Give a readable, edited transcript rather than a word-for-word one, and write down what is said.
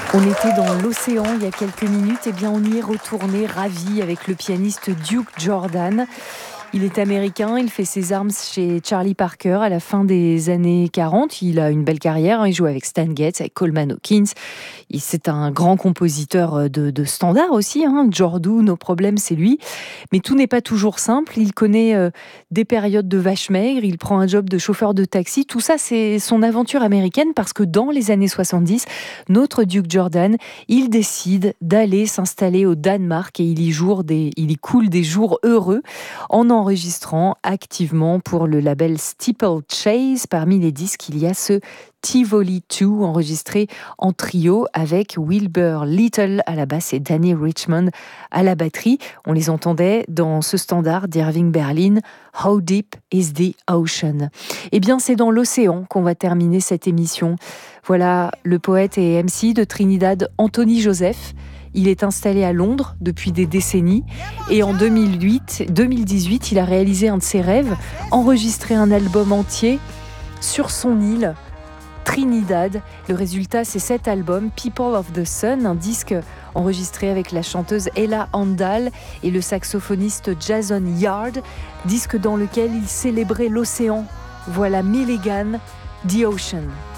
On était dans l'océan il y a quelques minutes, eh bien on y est retourné ravi avec le pianiste Duke Jordan. Il est américain, il fait ses armes chez Charlie Parker à la fin des années 40. Il a une belle carrière, il joue avec Stan Getz, avec Coleman Hawkins. C'est un grand compositeur de standards aussi. Jordu, No Problem, c'est lui. Mais tout n'est pas toujours simple. Il connaît des périodes de vache maigre, il prend un job de chauffeur de taxi. Tout ça, c'est son aventure américaine parce que dans les années 70, notre Duke Jordan, il décide d'aller s'installer au Danemark et il y coule des jours heureux en enregistrant activement pour le label Steeplechase. Parmi les disques, il y a ce Tivoli 2 enregistré en trio avec Wilbur Little à la basse et Danny Richmond à la batterie. On les entendait dans ce standard d'Irving Berlin, How Deep is the Ocean? Eh bien, c'est dans l'océan qu'on va terminer cette émission. Voilà le poète et MC de Trinidad, Anthony Joseph. Il est installé à Londres depuis des décennies et en 2018, il a réalisé un de ses rêves, enregistrer un album entier sur son île, Trinidad. Le résultat, c'est cet album, People of the Sun, un disque enregistré avec la chanteuse Ella Handal et le saxophoniste Jason Yard, disque dans lequel il célébrait l'océan. Voilà Milligan, The Ocean.